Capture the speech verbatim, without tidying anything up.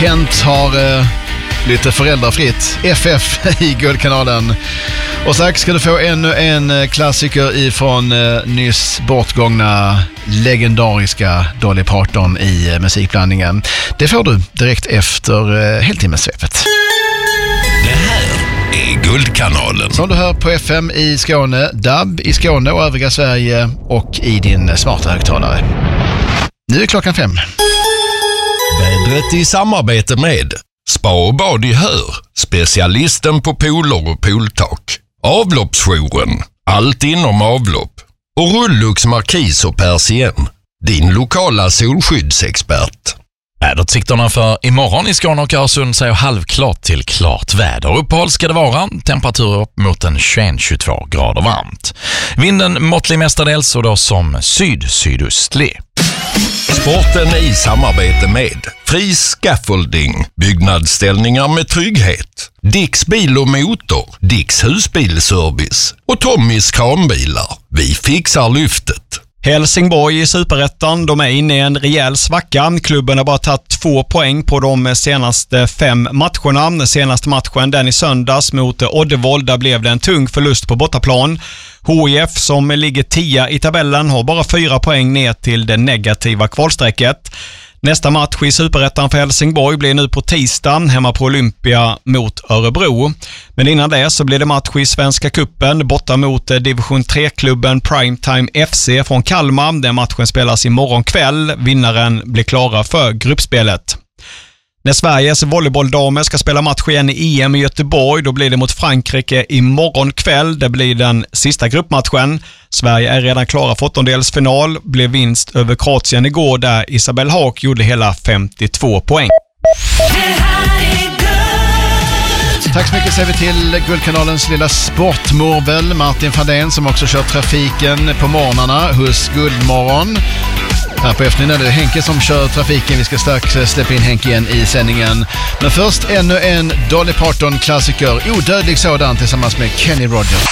Kent har eh, lite föräldrafritt F F i Guldkanalen. Och strax ska du få ännu en klassiker ifrån eh, nyss bortgångna legendariska Dolly Parton i eh, musikblandningen. Det får du direkt efter eh, heltimmessvepet. Det här är Guldkanalen. Som du hör på F M i Skåne, D A B i Skåne och övriga Sverige och i din smarta högtalare. Nu är klockan fem. Vädret i samarbete med Spa och bad i Hör, specialisten på pooler och pooltak. Avloppsjouren, allt inom avlopp. Och Rullux Markis och Persien, din lokala solskyddsexpert. Väderutsikterna för imorgon i Skåne och Öresund säger halvklart till klart väder. Uppehåll ska det vara, temperatur upp mot en tjugoett till tjugotvå grader varmt. Vinden måttlig mestadels och då som syd-sydöstlig. Sporten i samarbete med Fri Scaffolding, byggnadsställningar med trygghet. Dicks bil och motor, Dicks husbilservice och Tommys kranbilar. Vi fixar lyftet. Helsingborg i Superettan, de är inne i en rejäl svacka. Klubben har bara tagit två poäng på de senaste fem matcherna. Senaste matchen, den i söndags mot Oddevold, där blev det en tung förlust på bortaplan. H I F som ligger tia i tabellen har bara fyra poäng ner till det negativa kvalsträcket. Nästa match i Superettan för Helsingborg blir nu på tisdag hemma på Olympia mot Örebro. Men innan det så blir det match i Svenska Cupen borta mot division tre-klubben Primetime F C från Kalmar. Den matchen spelas imorgon kväll. Vinnaren blir klara för gruppspelet. När Sveriges volleybolldamer ska spela match igen i E M i Göteborg, då blir det mot Frankrike imorgon kväll. Det blir den sista gruppmatchen. Sverige är redan klara för åttondelsfinal. Blev vinst över Kroatien igår där Isabel Haak gjorde hela femtiotvå poäng. Tack så mycket säger vi till Guldkanalens lilla sportmorbel Martin Fadén som också kör trafiken på morgnarna hos Guldmorgon. Här på eftermiddagen är det Henke som kör trafiken. Vi ska strax släppa in Henke igen i sändningen. Men först ännu en Dolly Parton-klassiker, odödlig sådan, tillsammans med Kenny Rogers.